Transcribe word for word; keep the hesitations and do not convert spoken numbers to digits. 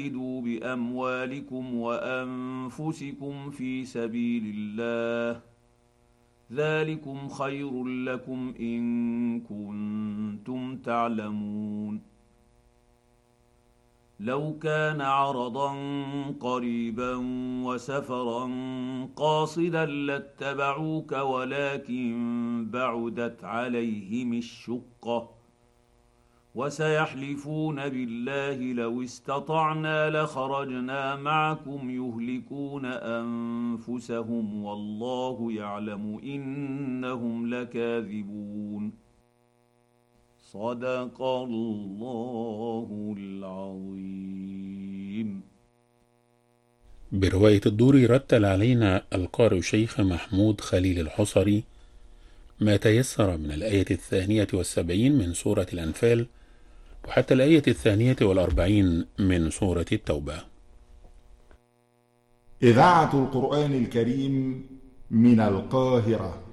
جاهدوا بأموالكم وأنفسكم في سبيل الله ذلكم خير لكم إن كنتم تعلمون. لو كان عرضا قريبا وسفرا قاصدا لاتبعوك ولكن بعدت عليهم الشقة وسيحلفون بالله لو استطعنا لخرجنا معكم يهلكون أنفسهم والله يعلم إنهم لكاذبون. صدق الله العظيم. برواية الدوري رتل علينا القارئ شيخ محمود خليل الحصري ما تيسر من الآية الثانية والسبعين من سورة الأنفال وحتى الآية الثانية والأربعين من سورة التوبة. إذاعة القرآن الكريم من القاهرة.